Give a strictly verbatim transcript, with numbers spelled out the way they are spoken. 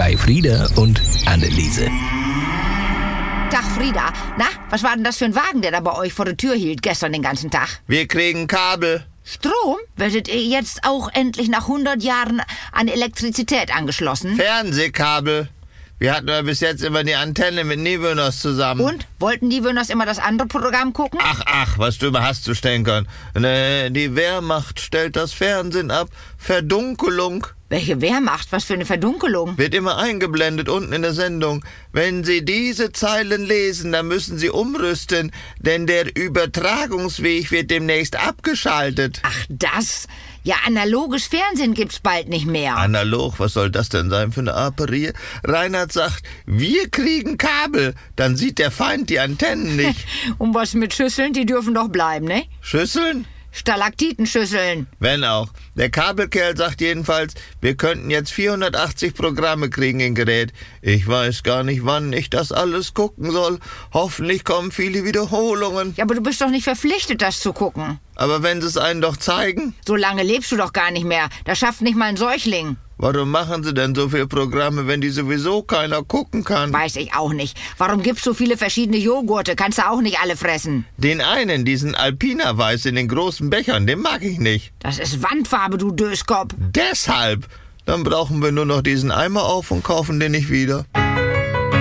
bei Frieda und Anneliese. Tag, Frieda. Na, was war denn das für ein Wagen, der da bei euch vor der Tür hielt gestern den ganzen Tag? Wir kriegen Kabel. Strom? Werdet ihr jetzt auch endlich nach hundert Jahren an Elektrizität angeschlossen? Fernsehkabel. Wir hatten ja bis jetzt immer die Antenne mit Niewöhners zusammen. Und? Wollten Niewöhners immer das andere Programm gucken? Ach, ach, was du über hast zu stänkern. Ne, die Wehrmacht stellt das Fernsehen ab. Verdunkelung. Welche Wehrmacht? Was für eine Verdunkelung? Wird immer eingeblendet unten in der Sendung. Wenn Sie diese Zeilen lesen, dann müssen Sie umrüsten, denn der Übertragungsweg wird demnächst abgeschaltet. Ach, das? Ja, analoges Fernsehen gibt's bald nicht mehr. Analog, was soll das denn sein für eine Aperie? Reinhard sagt, wir kriegen Kabel, dann sieht der Feind die Antennen nicht. Und was mit Schüsseln? Die dürfen doch bleiben, ne? Schüsseln? Stalaktitenschüsseln. Wenn auch. Der Kabelkerl sagt jedenfalls, wir könnten jetzt vierhundertachtzig Programme kriegen im Gerät. Ich weiß gar nicht, wann ich das alles gucken soll. Hoffentlich kommen viele Wiederholungen. Ja, aber du bist doch nicht verpflichtet, das zu gucken. Aber wenn sie es einen doch zeigen? So lange lebst du doch gar nicht mehr. Das schafft nicht mal ein Säugling. Warum machen sie denn so viele Programme, wenn die sowieso keiner gucken kann? Weiß ich auch nicht. Warum gibt's so viele verschiedene Joghurte? Kannst du auch nicht alle fressen. Den einen, diesen Alpina-Weiß in den großen Bechern, den mag ich nicht. Das ist Wandfarbe, du Döskopf. Deshalb. Dann brauchen wir nur noch diesen Eimer auf und kaufen den nicht wieder.